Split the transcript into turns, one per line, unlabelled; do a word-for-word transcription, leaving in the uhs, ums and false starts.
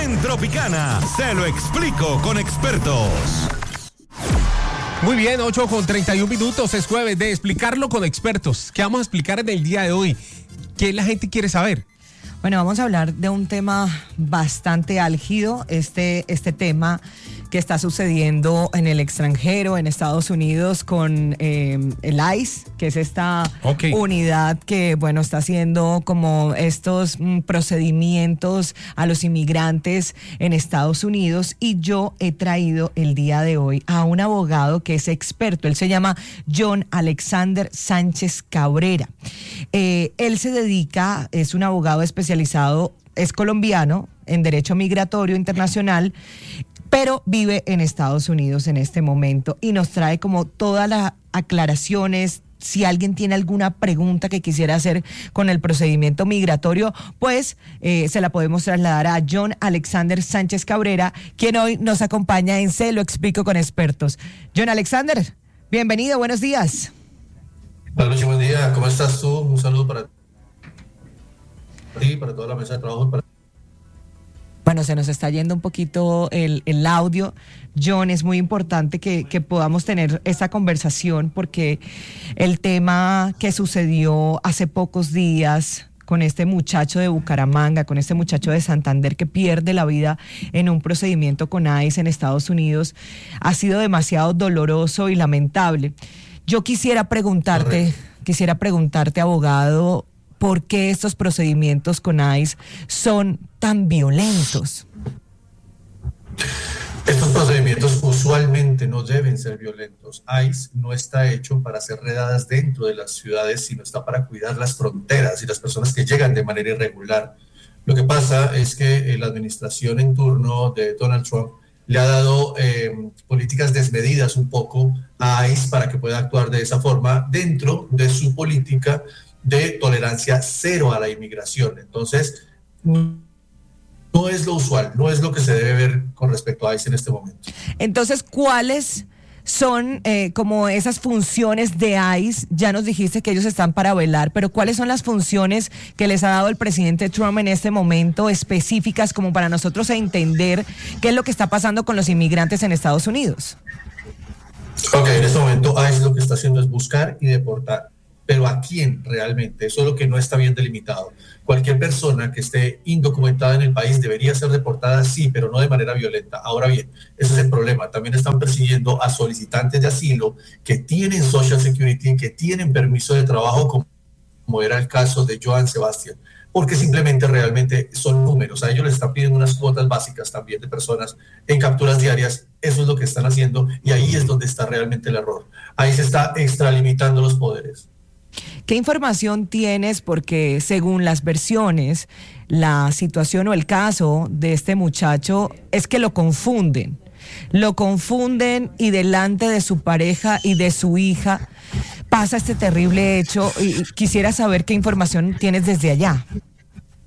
en Tropicana. Se lo explico con expertos.
Muy bien, ocho con treinta y un minutos, es jueves de explicarlo con expertos. ¿Qué vamos a explicar en el día de hoy? ¿Qué la gente quiere saber?
Bueno, vamos a hablar de un tema bastante álgido, este, este tema que está sucediendo en el extranjero, en Estados Unidos, con eh, el ICE, que es esta okay. unidad que, bueno, está haciendo como estos mm, procedimientos a los inmigrantes en Estados Unidos. Y yo he traído el día de hoy a un abogado que es experto. Él se llama John Alexander Sánchez Cabrera. Eh, él se dedica, es un abogado especializado, es colombiano en derecho migratorio internacional, pero vive en Estados Unidos en este momento y nos trae como todas las aclaraciones. Si alguien tiene alguna pregunta que quisiera hacer con el procedimiento migratorio, pues eh, se la podemos trasladar a John Alexander Sánchez Cabrera, quien hoy nos acompaña en Se lo explico con expertos. John Alexander, bienvenido, buenos días.
Buenas noches, buen día. ¿Cómo estás tú? Un saludo para ti, para toda la mesa de trabajo. Para...
Bueno, se nos está yendo un poquito el, el audio. John, es muy importante que, que podamos tener esta conversación porque el tema que sucedió hace pocos días con este muchacho de Bucaramanga, con este muchacho de Santander que pierde la vida en un procedimiento con ICE en Estados Unidos, ha sido demasiado doloroso y lamentable. Yo quisiera preguntarte, Correcto. quisiera preguntarte, abogado, ¿por qué estos procedimientos con ICE son tan violentos?
Estos procedimientos usualmente no deben ser violentos. ICE no está hecho para hacer redadas dentro de las ciudades, sino está para cuidar las fronteras y las personas que llegan de manera irregular. Lo que pasa es que la administración en turno de Donald Trump le ha dado eh, políticas desmedidas un poco a ICE para que pueda actuar de esa forma dentro de su política de tolerancia cero a la inmigración. Entonces, no es lo usual, no es lo que se debe ver con respecto a ICE en este momento.
Entonces, ¿cuáles son eh, como esas funciones de ICE? Ya nos dijiste que ellos están para velar, pero ¿cuáles son las funciones que les ha dado el presidente Trump en este momento, específicas como para nosotros entender qué es lo que está pasando con los inmigrantes en Estados Unidos?
Ok, en este momento ICE lo que está haciendo es buscar y deportar. Pero ¿a quién realmente? Eso es lo que no está bien delimitado. Cualquier persona que esté indocumentada en el país debería ser deportada, sí, pero no de manera violenta. Ahora bien, ese es el problema. También están persiguiendo a solicitantes de asilo que tienen Social Security, que tienen permiso de trabajo, como, como era el caso de Joan Sebastián, porque simplemente realmente son números. A ellos les están pidiendo unas cuotas básicas también de personas en capturas diarias. Eso es lo que están haciendo y ahí es donde está realmente el error. Ahí se está extralimitando los poderes.
¿Qué información tienes? Porque según las versiones, la situación o el caso de este muchacho es que lo confunden. Lo confunden y delante de su pareja y de su hija pasa este terrible hecho. Y quisiera saber qué información tienes desde allá.